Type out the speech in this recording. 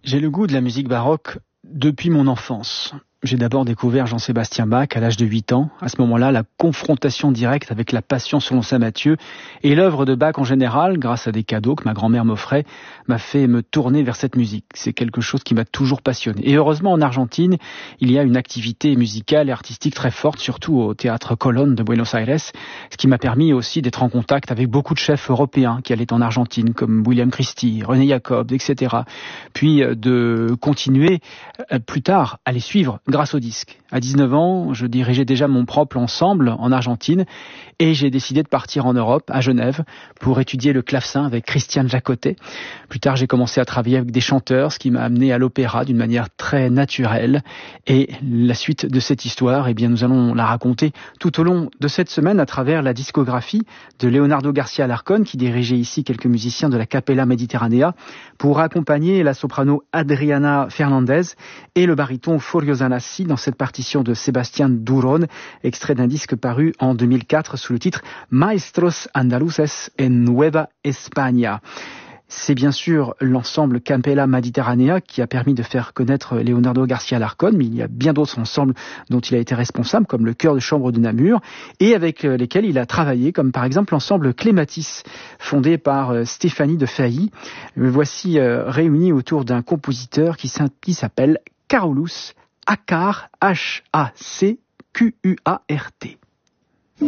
J'ai le goût de la musique baroque depuis mon enfance. J'ai d'abord découvert Jean-Sébastien Bach à l'âge de 8 ans. À ce moment-là, la confrontation directe avec la Passion selon saint Matthieu et l'œuvre de Bach en général, grâce à des cadeaux que ma grand-mère m'offrait, m'a fait me tourner vers cette musique. C'est quelque chose qui m'a toujours passionné. Et heureusement, en Argentine, il y a une activité musicale et artistique très forte, surtout au Théâtre Colón de Buenos Aires, ce qui m'a permis aussi d'être en contact avec beaucoup de chefs européens qui allaient en Argentine, comme William Christie, René Jacobs, etc. Puis de continuer plus tard à les suivre grâce au disque. À 19 ans, je dirigeais déjà mon propre ensemble en Argentine et j'ai décidé de partir en Europe, à Genève, pour étudier le clavecin avec Christian Jacotet. Plus tard, j'ai commencé à travailler avec des chanteurs, ce qui m'a amené à l'opéra d'une manière très naturelle. Et la suite de cette histoire, eh bien, nous allons la raconter tout au long de cette semaine à travers la discographie de Leonardo García Alarcón, qui dirigeait ici quelques musiciens de la Capella Mediterranea, pour accompagner la soprano Adriana Fernandez et le baryton Furio Zanassi dans cette partition de Sébastien Durón, extrait d'un disque paru en 2004 sous le titre Maestros Andaluces en Nueva España. C'est bien sûr l'ensemble Capella Mediterranea qui a permis de faire connaître Leonardo García Alarcón, mais il y a bien d'autres ensembles dont il a été responsable, comme le Chœur de chambre de Namur, et avec lesquels il a travaillé, comme par exemple l'ensemble Clématis, fondé par Stéphanie de Failly. Voici réunis autour d'un compositeur qui s'appelle Carolus Haccart, H-A-C-Q-U-A-R-T.